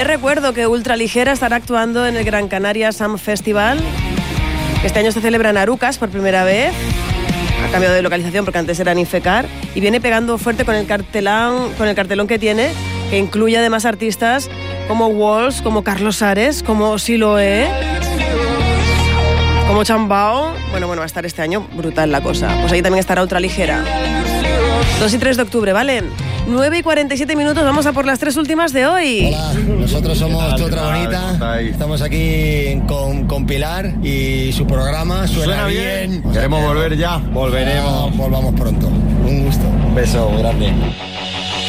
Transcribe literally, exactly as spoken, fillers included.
Les recuerdo que Ultraligera estará actuando en el Gran Canaria Sam Festival. Este año se celebra en Arucas por primera vez. Ha cambiado de localización porque antes era en Infecar. Y viene pegando fuerte con el cartelón, con el cartelón que tiene, que incluye además artistas como Walls, como Carlos Ares, como Siloé, como Chambao. Bueno, bueno, va a estar este año brutal la cosa. Pues ahí también estará Ultraligera. dos y tres de octubre, ¿vale? nueve y cuarenta y siete minutos, vamos a por las tres últimas de hoy. Hola, nosotros somos Tu Otra Bonita. Estamos aquí con, con Pilar y su programa suena, suena bien. bien. Queremos volver ya. Volveremos, volvamos pronto. Un gusto. Un beso grande.